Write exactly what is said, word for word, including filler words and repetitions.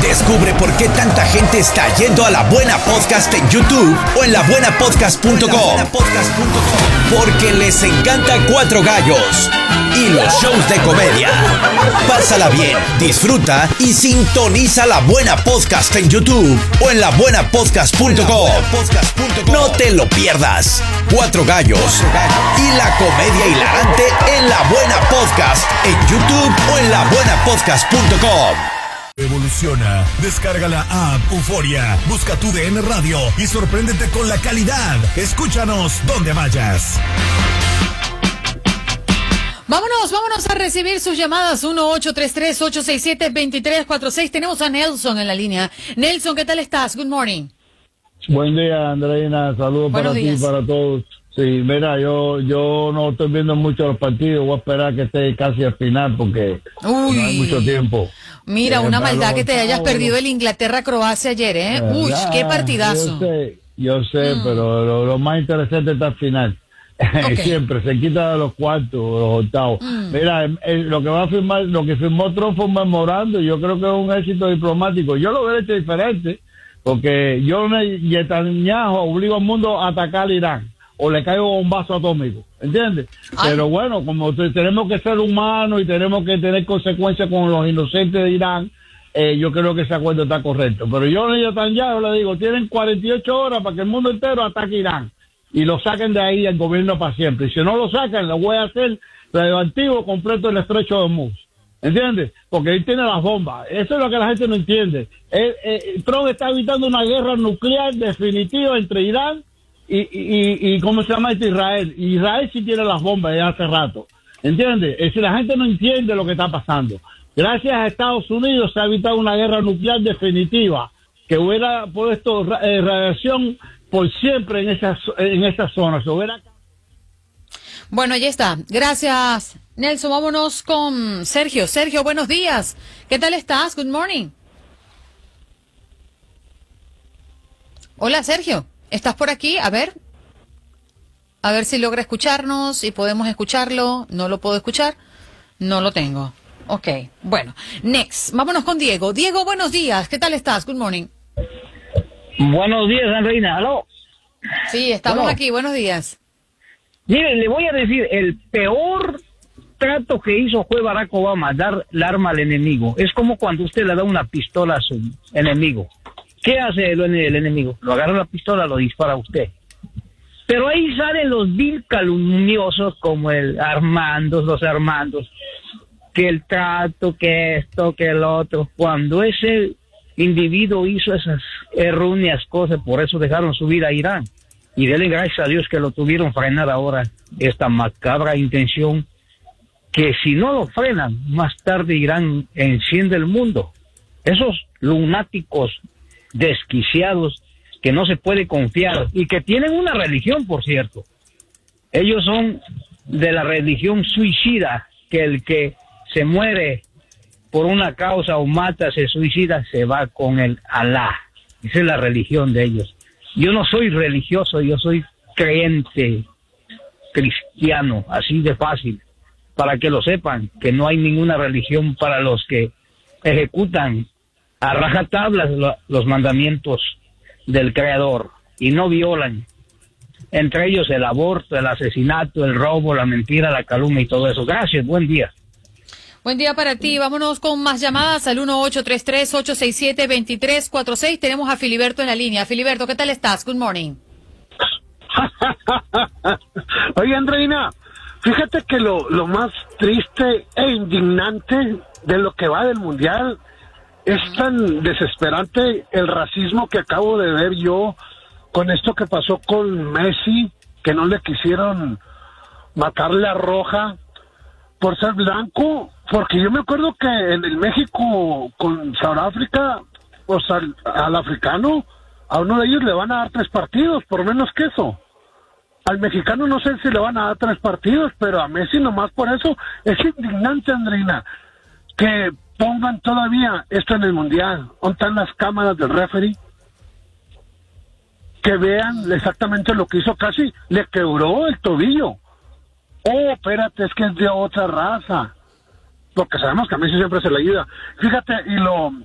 Descubre por qué tanta gente está yendo a La Buena Podcast en YouTube o en la buena podcast punto com. Porque les encanta Cuatro Gallos y los shows de comedia. Pásala bien, disfruta y sintoniza La Buena Podcast en YouTube o en la buena podcast punto com. No te lo pierdas. Cuatro Gallos y la comedia hilarante en La Buena Podcast en YouTube o en la buena podcast punto com. Evoluciona. Descarga la app Euforia. Busca tu D N Radio y sorpréndete con la calidad. Escúchanos donde vayas. Vámonos, vámonos a recibir sus llamadas. uno ocho tres tres, ocho seis siete, dos tres cuatro seis. Tenemos a Nelson en la línea. Nelson, ¿qué tal estás? Good morning. Buen día, Andreina. Saludos para ti y para todos. Sí, mira, yo yo no estoy viendo mucho los partidos. Voy a esperar que esté casi al final porque Uy. no hay mucho tiempo. Mira, una maldad que te hayas perdido el Inglaterra-Croacia ayer, ¿eh? Uy, ya, qué partidazo. Yo sé, yo sé, mm. pero lo, lo más interesante está al final. Okay. Siempre se quita de los cuartos, los octavos. Mm. Mira, el, el, lo que va a firmar, lo que firmó Trump fue un memorando. Yo creo que es un éxito diplomático. Yo lo veo hecho diferente, porque yo Netanyahu obligo al mundo a atacar a Irán o le caigo un vaso atómico, ¿entiendes? Ay. Pero bueno, como tenemos que ser humanos y tenemos que tener consecuencias con los inocentes de Irán, eh, yo creo que ese acuerdo está correcto. Pero yo a Netanyahu le digo, tienen cuarenta y ocho horas para que el mundo entero ataque a Irán y lo saquen de ahí el gobierno para siempre. Y si no lo sacan, lo voy a hacer radioactivo completo en el estrecho de Hormuz. ¿Entiendes? Porque él tiene las bombas. Eso es lo que la gente no entiende. Él, eh, Trump está evitando una guerra nuclear definitiva entre Irán y, y, y ¿cómo se llama este? Israel. Y Israel sí tiene las bombas ya hace rato. ¿Entiendes? Es decir, la gente no entiende lo que está pasando. Gracias a Estados Unidos se ha evitado una guerra nuclear definitiva que hubiera puesto eh, radiación por siempre en esas en esa zona. Se hubiera... Bueno, ya está. Gracias, Nelson. Vámonos con Sergio. Sergio, buenos días. ¿Qué tal estás? Good morning. Hola, Sergio. ¿Estás por aquí? A ver. A ver si logra escucharnos y podemos escucharlo. No lo puedo escuchar. No lo tengo. Ok. Bueno. Next. Vámonos con Diego. Diego, buenos días. ¿Qué tal estás? Good morning. Buenos días, Andreina. ¿Aló? Sí, estamos bueno. aquí. Buenos días. Mire, le voy a decir, el peor trato que hizo fue Barack Obama, dar el arma al enemigo. Es como cuando usted le da una pistola a su enemigo. ¿Qué hace el, el enemigo? Lo agarra la pistola, lo dispara a usted. Pero ahí salen los vil calumniosos como el Armandos, los Armandos, que el trato, que esto, que el otro. Cuando ese individuo hizo esas erróneas cosas, por eso dejaron subir a Irán. Y denle gracias a Dios que lo tuvieron frenar ahora, esta macabra intención, que si no lo frenan, más tarde Irán enciende el mundo. Esos lunáticos desquiciados que no se puede confiar y que tienen una religión, por cierto. Ellos son de la religión suicida, que el que se muere por una causa o mata, se suicida, se va con el Alá. Esa es la religión de ellos. Yo no soy religioso, yo soy creyente cristiano, así de fácil, para que lo sepan, que no hay ninguna religión para los que ejecutan a rajatablas los mandamientos del Creador y no violan, entre ellos el aborto, el asesinato, el robo, la mentira, la calumnia y todo eso. Gracias, buen día. Buen día para ti. Vámonos con más llamadas al uno ocho tres tres, ocho seis siete, dos tres cuatro seis. Tenemos a Filiberto en la línea. Filiberto, ¿qué tal estás? Good morning. Oye, Andreina, fíjate que lo, lo más triste e indignante de lo que va del Mundial es tan desesperante el racismo que acabo de ver yo con esto que pasó con Messi, que no le quisieron marcar la roja por ser blanco, porque yo me acuerdo que en el México con Sudáfrica, pues al, al africano, a uno de ellos le van a dar tres partidos, por menos que eso. Al mexicano no sé si le van a dar tres partidos, pero a Messi nomás por eso. Es indignante, Andreina, que pongan todavía esto en el Mundial. ¿Dónde están las cámaras del referee? Que vean exactamente lo que hizo, casi le quebró el tobillo. Oh, espérate, es que es de otra raza. Porque sabemos que a Messi siempre se le ayuda. Fíjate, y lo